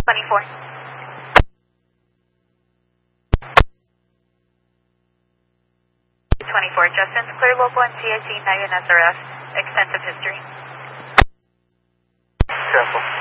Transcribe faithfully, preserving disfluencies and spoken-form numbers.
twenty-four. twenty-four, Justin's clear local and C I C nine S R F, extensive history. Careful.